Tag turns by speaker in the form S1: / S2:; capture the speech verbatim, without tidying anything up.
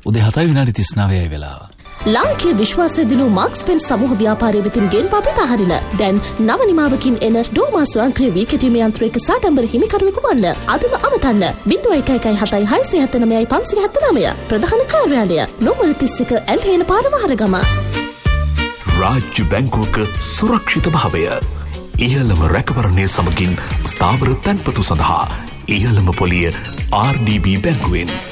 S1: උදේ හතයි විනාඩි තිස් නවයයි වෙලාව.
S2: ලාංකීය විශ්වාසය දිනු මාක්ස් පෙන් සමූහ ව්‍යාපාරයේ වෙතින් ගෙන්වා පිටහරින දැන් නව නිමාවකින් එන ඩෝමා ස්වයංක්‍රීය වී කැටීමේ යන්ත්‍රයක සාඩම්බර හිමිකරුවෙකු වන්න. අදම අමතන්න ින්දොව එක එකයි හතයි හයසිය හත නවයයි පන්සිය හත නවය ප්‍රධාන කාර්යාලය නොමර තිස් එක ඇල්හේන පාර මහරගම.
S3: රාජ්‍ය බැංකුවක සුරක්ෂිත භාවය ඉහළම රැකවරණය සමගින් ස්ථාවර තැන්පතු සඳහා ඉහළම පොලිය ආර් ඩී බී බැංකුවෙන්.